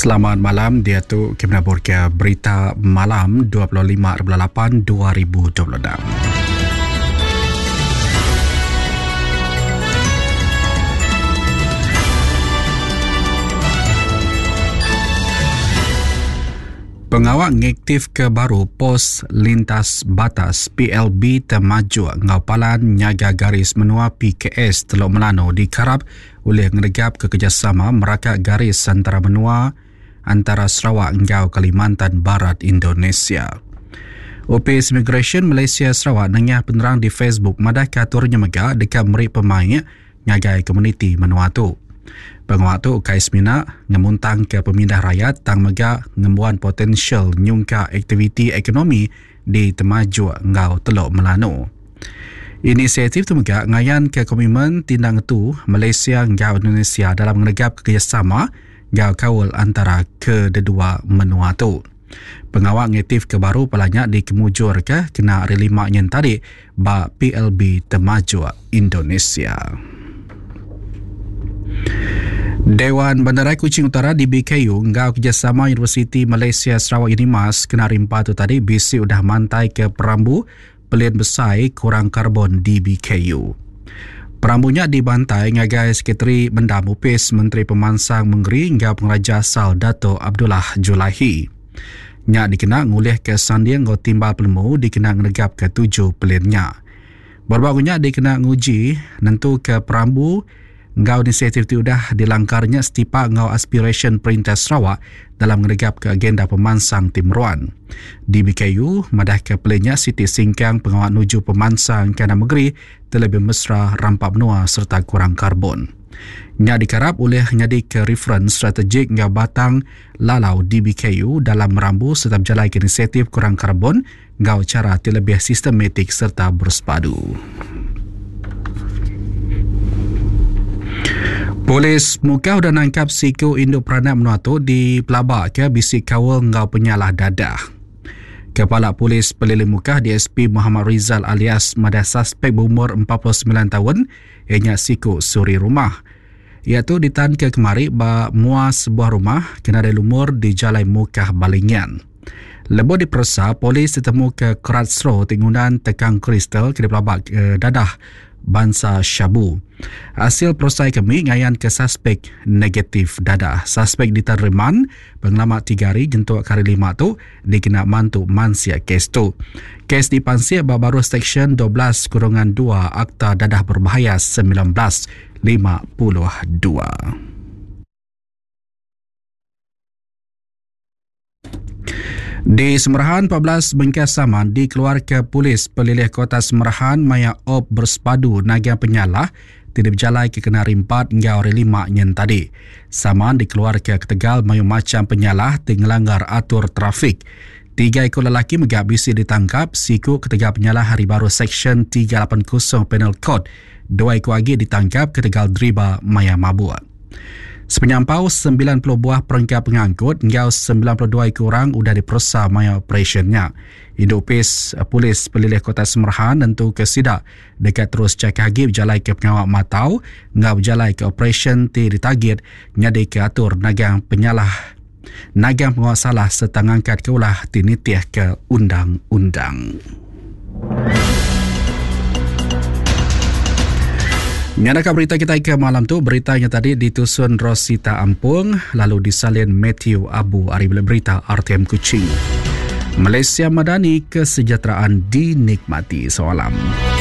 Selamat malam, dia tu kita ke berita malam 25/8/2026. Pengawal ngaktif ke baru pos lintas batas PLB Temaju Ngaupalan Nyaga Garis Menua PKS Teluk Melano dikarap oleh ngegap ke kerjasama merakat garis antara menua antara Sarawak hingga Kalimantan Barat Indonesia. Opis Immigration Malaysia Sarawak nengah penerang di Facebook madah katurnya megak dekat merik pemain ngagai komuniti menua tu. Pengawal tu Kais Mina ngemuntang ke pemindah rakyat tang megak ngembuan potensial nyungka aktiviti ekonomi di Temaju ngau Teluk Melano. Inisiatif tu megak ngayan ke komitmen tindang tu Malaysia ngau Indonesia dalam menegap kerjasama ngau kawal antara kedua menua tu. Pengawal ngaktif ke baru pelanyak dikemujur ke kena hari 5 yang tadi ba PLB Temaju Indonesia. Dewan Bandaraya Kuching Utara di BKU ngau kerjasama Universiti Malaysia Sarawak UNIMAS kena rimpa tu tadi bisi udah mantai ke perambu pelian besar kurang karbon di BKU. Perambunya dibantai ngagai Sekretari Bendam Upis Menteri Pemansang Menggeri ngau Pengraja asal Dato' Abdullah Julahi. Nyak dikena ngulih ke sandiang ngau timbal pelemu dikena ngegap ke 7 peliannya. Berbagunya dikena nguji nentu ke perambu ngau inisiatif itu dah dilangkarnya setipa ngau aspiration Perintah Sarawak dalam ngegap ke agenda pemansang Timruan. Di BKU, madah ke pelinya Siti Singkang pengawal nuju pemansang Kana Negeri terlebih mesra rampak benua serta kurang karbon. Nya dikarap oleh nyadi ke reference strategik ngau batang lalau di BKU dalam merambu serta berjalan ke inisiatif kurang karbon ngau cara terlebih sistematik serta bersepadu. Polis Mukau dah nangkap siku induk peranak menua tu di pelabak ke bisik kawal ngau penyalah dadah. Kepala Polis Pelilih Mukah DSP Muhammad Rizal alias madah suspek berumur 49 tahun ianya siku suri rumah. Iaitu ditahan ke kemari ba mua sebuah rumah kena ada lumur di Jalan Mukah Balingian. Lepas diperiksa, polis ditemu ke Kratsro tingunan tekang kristal ke pelabak dadah bangsa syabu. Hasil prosai kami ngayan ke suspek negatif dadah. Suspek diterima pengalamat 3 hari jentuk kali 5 tu dikena mantu mansia kes tu. Kes dipansir baru Seksyen 12/2 Akta Dadah Berbahaya 1952. Di Semerahan, 14 bengkas saman dikeluarkan Polis Pelilih Kota Semerahan maya op bersepadu naga penyalah tidak berjalan ke kena rimpat hingga hari 5 yang tadi. Saman dikeluarkan ke Tegal mayu macam penyalah ngelanggar atur trafik. 3 ekor lelaki megak bisi ditangkap siku ke Tegal penyalah hari baru Seksyen 380 Penal Code. 2 ekor lagi ditangkap ke Tegal Driba maya mabuk. Sepenyampau 90 buah perangkap pengangkut hingga 92 ekor orang sudah diperiksa maya operationnya. Indopis Polis Pelilih Kota Semerahan tentu ke sidak dekat terus cek hagi berjalan ke pengawal matau hingga berjalan ke operation ti ditarget nyadi ke atur nagang penyalah nagang pengawal salah serta ngangkat ke ulah tinitiah ke undang-undang. Nyadakah berita kita ke malam tu? Beritanya tadi ditusun Rosita Ampung, lalu disalin Matthew Abu Ari berita RTM Kuching. Malaysia Madani, kesejahteraan dinikmati. Salam.